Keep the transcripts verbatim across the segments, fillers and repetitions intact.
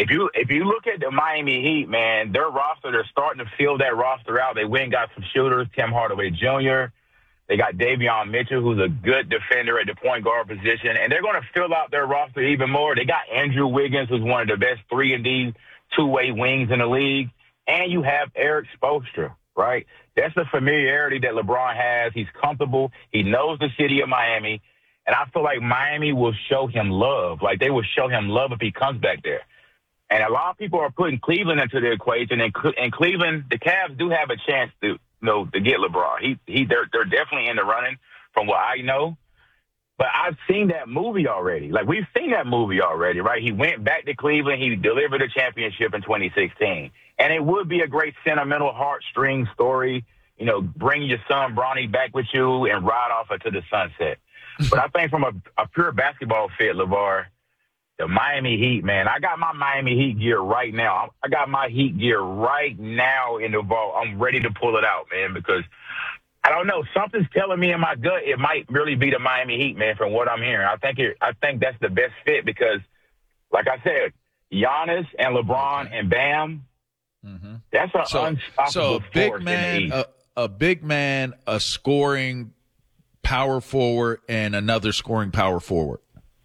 if you if you look at the Miami Heat, man, their roster, they're starting to fill that roster out. They went and got some shooters, Tim Hardaway Junior They got Davion Mitchell, who's a good defender at the point guard position, and they're going to fill out their roster even more. They got Andrew Wiggins, who's one of the best three and D two-way wings in the league, and you have Eric Spoelstra, right? That's the familiarity that LeBron has. He's comfortable. He knows the city of Miami, and I feel like Miami will show him love. Like, they will show him love if he comes back there. And a lot of people are putting Cleveland into the equation, and, and Cleveland, the Cavs do have a chance to, you know, to get LeBron. He, he, they're, they're definitely in the running from what I know. But I've seen that movie already. Like, we've seen that movie already, right? He went back to Cleveland. He delivered a championship in twenty sixteen. And it would be a great sentimental heartstring story, you know, bring your son Bronny back with you and ride off into the sunset. But I think from a, a pure basketball fit, LeVar, the Miami Heat, man, I got my Miami Heat gear right now. I got my Heat gear right now in the vault. I'm ready to pull it out, man, because I don't know. Something's telling me in my gut it might really be the Miami Heat, man, from what I'm hearing. I think it, I think that's the best fit because, like I said, Giannis and LeBron and Bam, mm-hmm. that's an so, unstoppable so a big force man, in the East. A, a big man, a scoring power forward, and another scoring power forward.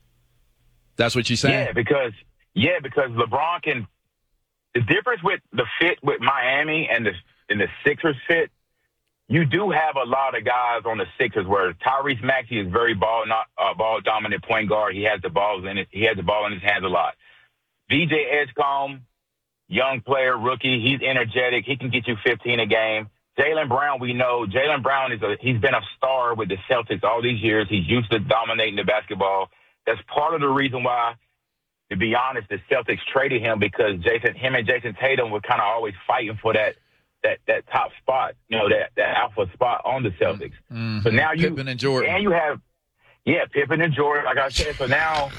That's what you're saying? Yeah, because yeah, because LeBron can. The difference with the fit with Miami and the and the Sixers fit, you do have a lot of guys on the Sixers where Tyrese Maxey is very ball not uh, ball dominant point guard. He has the balls in it. He has the ball in his hands a lot. V J Edgecombe, young player, rookie. He's energetic. He can get you fifteen a game. Jaylen Brown, we know Jaylen Brown is a he's been a star with the Celtics all these years. He's used to dominating the basketball. That's part of the reason why, to be honest, the Celtics traded him because Jason, him and Jason Tatum were kind of always fighting for that that that top spot, you know, that, that alpha spot on the Celtics. Mm-hmm. So now you Pippen and Jordan, and you have yeah, Pippen and Jordan, like I said. So now,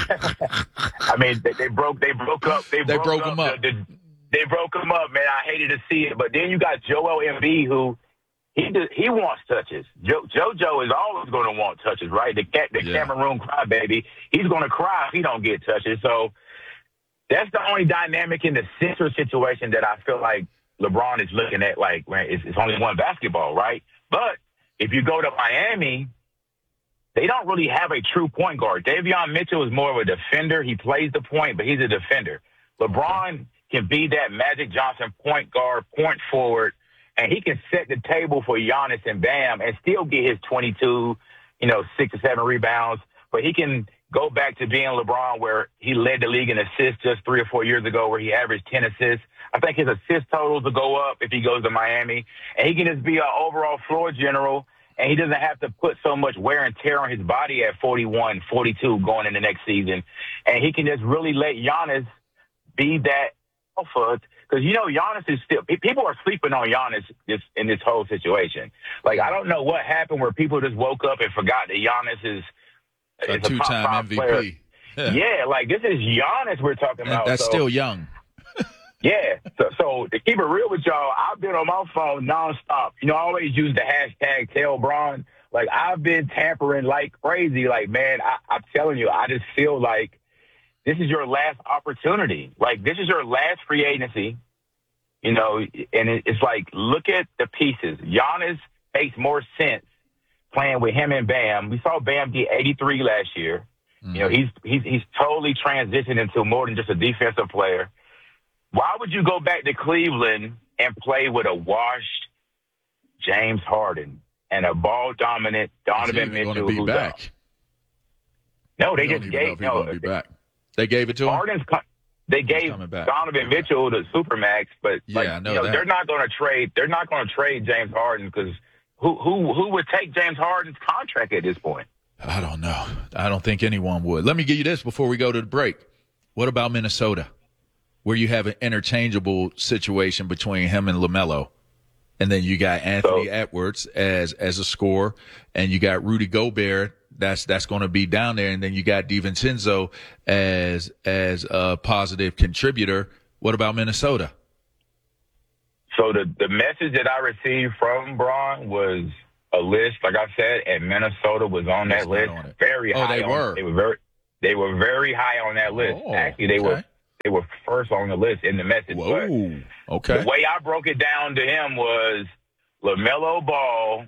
I mean, they, they broke they broke up they, they broke, broke up, them up. The, the, they broke him up, man. I hated to see it, but then you got Joel Embiid who. He does, he wants touches. Jo, JoJo is always going to want touches, right? The, the yeah. Cameroon crybaby, he's going to cry if he don't get touches. So that's the only dynamic in the Sixers situation that I feel like LeBron is looking at. Like, man, it's, it's only one basketball, right? But if you go to Miami, they don't really have a true point guard. Davion Mitchell is more of a defender. He plays the point, but he's a defender. LeBron can be that Magic Johnson point guard, point forward, and he can set the table for Giannis and Bam and still get his twenty-two, you know, six or seven rebounds. But he can go back to being LeBron where he led the league in assists just three or four years ago where he averaged ten assists. I think his assist totals will go up if he goes to Miami. And he can just be an overall floor general, and he doesn't have to put so much wear and tear on his body at forty-one, forty-two going in the next season. And he can just really let Giannis be that alpha. Because, you know, Giannis is still – people are sleeping on Giannis this, in this whole situation. Like, I don't know what happened where people just woke up and forgot that Giannis is, a is a two-time top M V P. Player. Yeah. yeah, like, this is Giannis we're talking and about. That's so, still young. yeah. So, so, to keep it real with y'all, I've been on my phone nonstop. You know, I always use the hashtag Tell Bron. Like, I've been tampering like crazy. Like, man, I, I'm telling you, I just feel like this is your last opportunity. Like, this is your last free agency, you know, and it's like, look at the pieces. Giannis makes more sense playing with him and Bam. We saw Bam get eighty-three last year. Mm-hmm. You know, he's, he's, he's totally transitioned into more than just a defensive player. Why would you go back to Cleveland and play with a washed James Harden and a ball-dominant Donovan Mitchell? Be back. No, they just gave no. Be back. They gave it to him. Harden's. They gave Donovan Mitchell the supermax, but yeah, like, I know you know, that. they're not going to trade. They're not going to trade James Harden because who who who would take James Harden's contract at this point? I don't know. I don't think anyone would. Let me give you this before we go to the break. What about Minnesota, where you have an interchangeable situation between him and LaMelo? And then you got Anthony so, Edwards as as a scorer, and you got Rudy Gobert. That's that's going to be down there, and then you got DiVincenzo as as a positive contributor. What about Minnesota? So the the message that I received from Bron was a list, like I said, and Minnesota was on that list, on very oh, high. They on, were. They were very. They were very high on that list. Oh, Actually, they okay. were they were first on the list in the message. Whoa. But okay. The way I broke it down to him was LaMelo Ball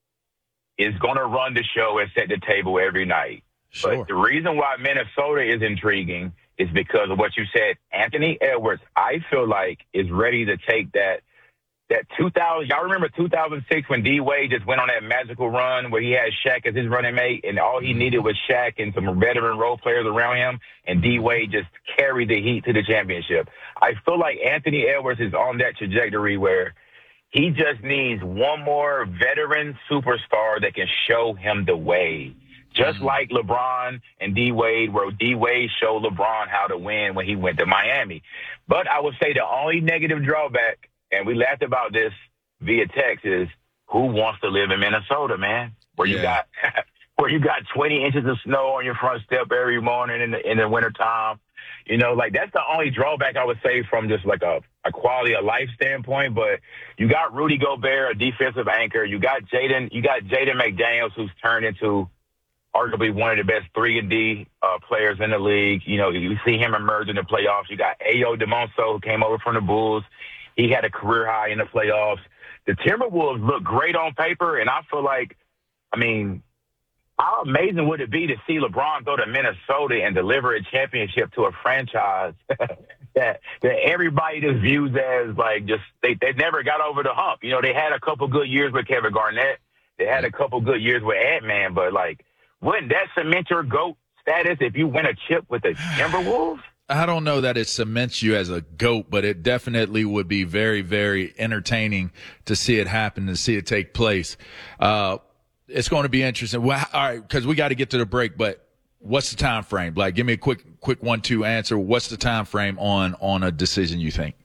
is going to run the show and set the table every night. Sure. But the reason why Minnesota is intriguing is because of what you said. Anthony Edwards, I feel like, is ready to take that that two thousand. Y'all remember two thousand six when D Wade just went on that magical run where he had Shaq as his running mate, and all he needed was Shaq and some veteran role players around him, and D Wade just carried the Heat to the championship. I feel like Anthony Edwards is on that trajectory where he just needs one more veteran superstar that can show him the way. Just mm-hmm. like LeBron and D Wade, where D Wade showed LeBron how to win when he went to Miami. But I would say the only negative drawback, and we laughed about this via text, is who wants to live in Minnesota, man? Where yeah. you got where you got twenty inches of snow on your front step every morning in the in the wintertime. You know, like that's the only drawback I would say from just like a, a quality of life standpoint. But you got Rudy Gobert, a defensive anchor. You got Jaden, you got Jaden McDaniels, who's turned into arguably one of the best three and D uh, players in the league. You know, you see him emerge in the playoffs. You got Ayo DeMonso, who came over from the Bulls. He had a career high in the playoffs. The Timberwolves look great on paper, and I feel like, I mean, how amazing would it be to see LeBron go to Minnesota and deliver a championship to a franchise that that everybody just views as like just they they never got over the hump. You know, they had a couple good years with Kevin Garnett. They had a couple good years with Ant-Man, but like, wouldn't that cement your GOAT status if you win a chip with the Timberwolves? I don't know that it cements you as a GOAT, but it definitely would be very, very entertaining to see it happen, to see it take place. Uh, it's going to be interesting. Well, all right, because we got to get to the break, but what's the time frame? Like, give me a quick, quick one, two answer. What's the time frame on, on a decision you think?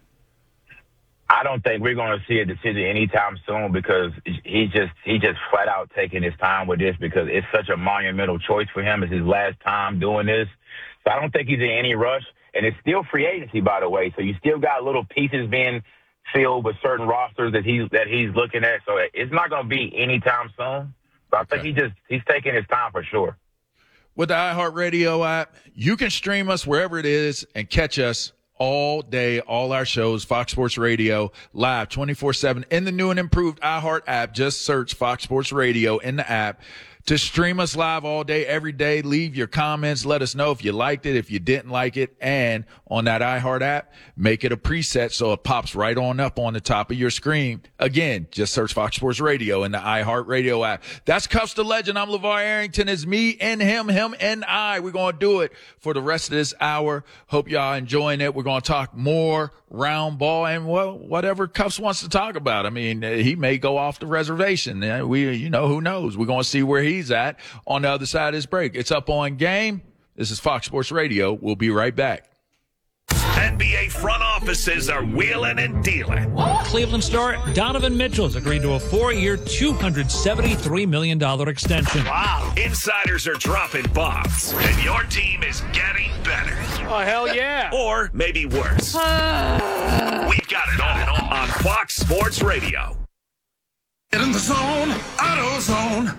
I don't think we're going to see a decision anytime soon because he just he just flat out taking his time with this because it's such a monumental choice for him. It's his last time doing this. So I don't think he's in any rush. And it's still free agency, by the way. So you still got little pieces being filled with certain rosters that he's that he's looking at. So it's not going to be anytime soon. So I think okay. he just he's taking his time for sure. With the iHeartRadio app, you can stream us wherever it is and catch us all day, all our shows, Fox Sports Radio, live twenty-four seven in the new and improved iHeart app. Just search Fox Sports Radio in the app to stream us live all day, every day. Leave your comments. Let us know if you liked it, if you didn't like it. And on that iHeart app, make it a preset so it pops right on up on the top of your screen. Again, just search Fox Sports Radio in the iHeart Radio app. That's Cuffs to Legend. I'm LeVar Arrington. It's me and him, him and I. We're going to do it for the rest of this hour. Hope y'all enjoying it. We're going to talk more round ball and well, whatever Cuffs wants to talk about. I mean, he may go off the reservation. We, you know, who knows? We're going to see where he's at on the other side of this break. It's Up On Game. This is Fox Sports Radio. We'll be right back. N B A front offices are wheeling and dealing. Cleveland star Donovan Mitchell's agreed to a four-year, two hundred seventy-three million dollars extension. Wow. Insiders are dropping bombs, and your team is getting better. Oh, hell yeah. Or maybe worse. We've got it all on Fox Sports Radio. Get in the zone, AutoZone.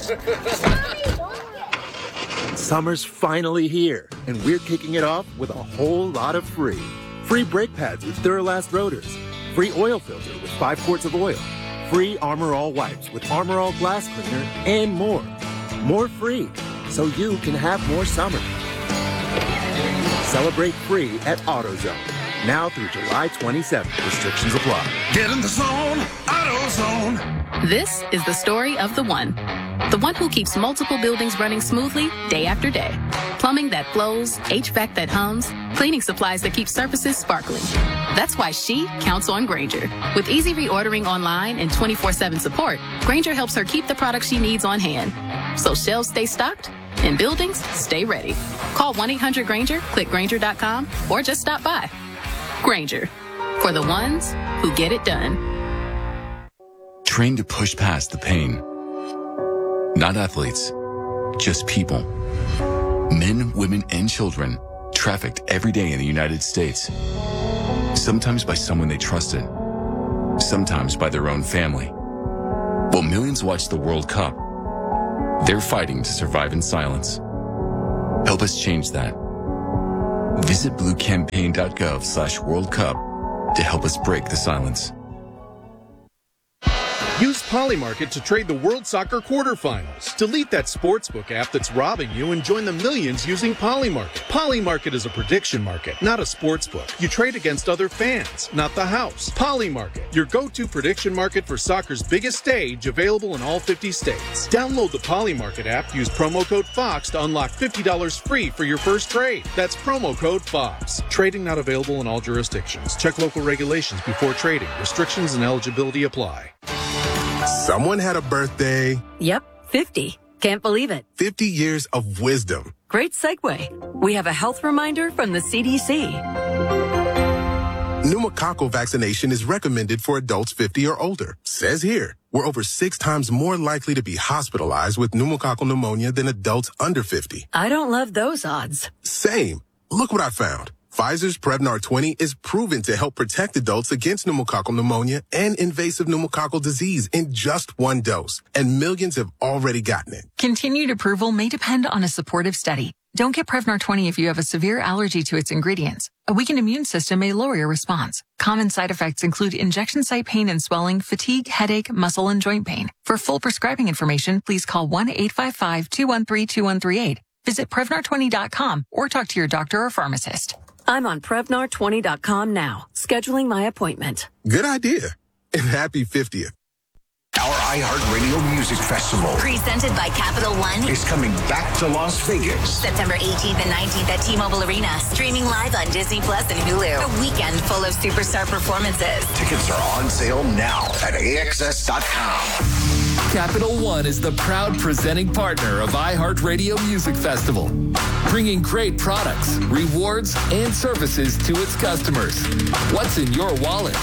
Summer's finally here, and we're kicking it off with a whole lot of free. Free brake pads with Duralast rotors. Free oil filter with five quarts of oil. Free Armor All wipes with Armor All glass cleaner, and more. More free, so you can have more summer. Celebrate free at AutoZone. Now through July twenty-seventh. Restrictions apply. Get in the zone, AutoZone. This is the story of the one. The one who keeps multiple buildings running smoothly day after day. Plumbing that flows, H V A C that hums, cleaning supplies that keep surfaces sparkling. That's why she counts on Grainger. With easy reordering online and twenty-four seven support, Grainger helps her keep the products she needs on hand. So shelves stay stocked and buildings stay ready. Call one eight hundred Grainger, click Grainger dot com, or just stop by. Grainger, for the ones who get it done. Trained to push past the pain. Not athletes, just people. Men, women, and children trafficked every day in the United States. Sometimes by someone they trusted, sometimes by their own family. While millions watch the World Cup, they're fighting to survive in silence. Help us change that. Visit bluecampaign.gov slash World Cup to help us break the silence. Use Polymarket to trade the World Soccer quarterfinals. Delete that sportsbook app that's robbing you and join the millions using Polymarket. Polymarket is a prediction market, not a sportsbook. You trade against other fans, not the house. Polymarket, your go-to prediction market for soccer's biggest stage, available in all fifty states. Download the Polymarket app, use promo code FOX to unlock fifty dollars free for your first trade. That's promo code FOX. Trading not available in all jurisdictions. Check local regulations before trading. Restrictions and eligibility apply. Someone had a birthday. Yep, fifty. Can't believe it. fifty years of wisdom. Great segue. We have a health reminder from the C D C. Pneumococcal vaccination is recommended for adults fifty or older. Says here, we're over six times more likely to be hospitalized with pneumococcal pneumonia than adults under fifty. I don't love those odds. Same. Look what I found. Pfizer's Prevnar twenty is proven to help protect adults against pneumococcal pneumonia and invasive pneumococcal disease in just one dose. And millions have already gotten it. Continued approval may depend on a supportive study. Don't get Prevnar twenty if you have a severe allergy to its ingredients. A weakened immune system may lower your response. Common side effects include injection site pain and swelling, fatigue, headache, muscle, and joint pain. For full prescribing information, please call one eight five five, two one three, two one three eight. Visit Prevnar twenty dot com or talk to your doctor or pharmacist. I'm on Prevnar twenty dot com now, scheduling my appointment. Good idea. And happy fiftieth. Our iHeartRadio Music Festival, presented by Capital One, is coming back to Las Vegas. September eighteenth and nineteenth at T-Mobile Arena. Streaming live on Disney Plus and Hulu. A weekend full of superstar performances. Tickets are on sale now at A X S dot com. Capital One is the proud presenting partner of iHeartRadio Music Festival, bringing great products, rewards, and services to its customers. What's in your wallet?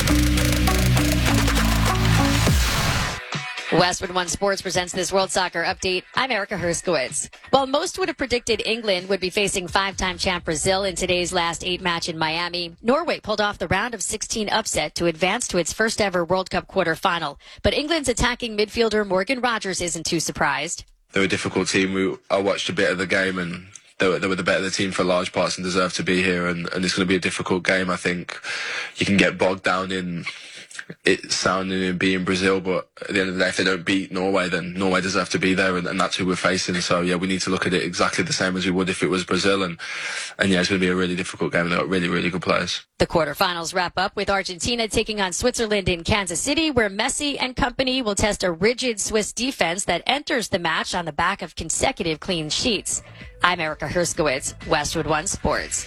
Westwood One Sports presents this World Soccer Update. I'm Erica Herskowitz. While most would have predicted England would be facing five-time champ Brazil in today's last eight match in Miami, Norway pulled off the round of sixteen upset to advance to its first ever World Cup quarterfinal. But England's attacking midfielder Morgan Rogers isn't too surprised. They're a difficult team. We, I watched a bit of the game and they were, they were the better team for large parts and deserve to be here. And, and it's going to be a difficult game. I think you can get bogged down in it sounding and being Brazil, but at the end of the day, if they don't beat Norway, then Norway deserve to be there, and, and that's who we're facing. So yeah, we need to look at it exactly the same as we would if it was Brazil, and and yeah, it's going to be a really difficult game. They've got really, really good players. The quarterfinals wrap up with Argentina taking on Switzerland in Kansas City, where Messi and company will test a rigid Swiss defense that enters the match on the back of consecutive clean sheets. I'm Erica Herskowitz, Westwood One Sports.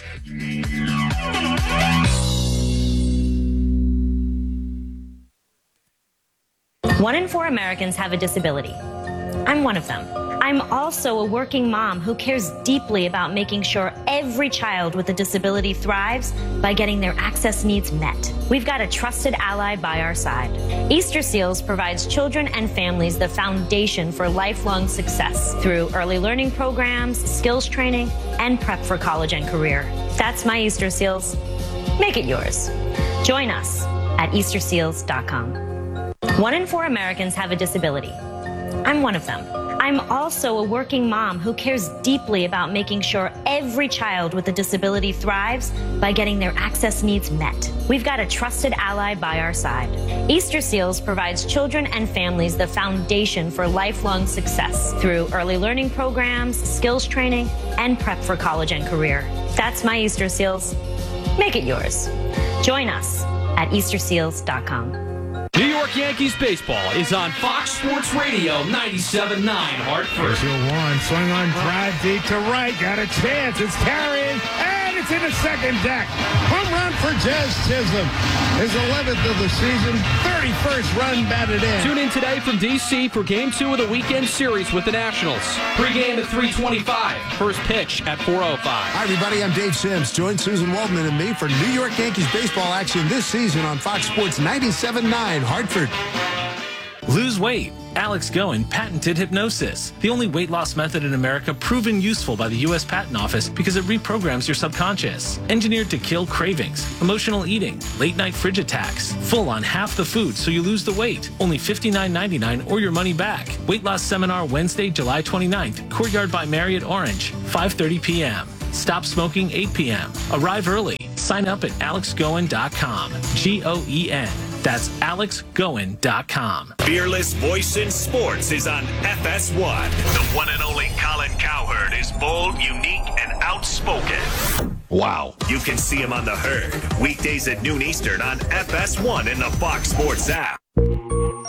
One in four Americans have a disability. I'm one of them. I'm also a working mom who cares deeply about making sure every child with a disability thrives by getting their access needs met. We've got a trusted ally by our side. Easter Seals provides children and families the foundation for lifelong success through early learning programs, skills training, and prep for college and career. That's my Easter Seals. Make it yours. Join us at Easter Seals dot com. One in four Americans have a disability. I'm one of them. I'm also a working mom who cares deeply about making sure every child with a disability thrives by getting their access needs met. We've got a trusted ally by our side. Easter Seals provides children and families the foundation for lifelong success through early learning programs, skills training, and prep for college and career. That's my Easter Seals. Make it yours. Join us at Easter Seals dot com. New York Yankees baseball is on Fox Sports Radio ninety-seven point nine Hartford. Here's your one. Swing on, drive deep to right. Got a chance. It's carrying, and it's in the second deck. Home run for Jazz Chisholm. His eleventh of the season. thirty-first run batted in. Tune in today from D C for Game two of the weekend series with the Nationals. Pre-game at three twenty-five. First pitch at four oh five. Hi, everybody. I'm Dave Sims. Join Susan Waldman and me for New York Yankees baseball action this season on Fox Sports ninety-seven point nine Hartford. Lose weight. Alex Goen patented hypnosis, the only weight loss method in America proven useful by the U S Patent Office because it reprograms your subconscious. Engineered to kill cravings, emotional eating, late night fridge attacks, full on half the food so you lose the weight. Only fifty-nine ninety-nine or your money back. Weight loss seminar Wednesday, July twenty-ninth, Courtyard by Marriott Orange, five thirty p.m. Stop smoking eight p.m. Arrive early. Sign up at alex goen dot com. G O E N. That's alex goen dot com. Fearless voice in sports is on F S one. The one and only Colin Cowherd is bold, unique, and outspoken. Wow. You can see him on The Herd, weekdays at noon Eastern on F S one in the Fox Sports app.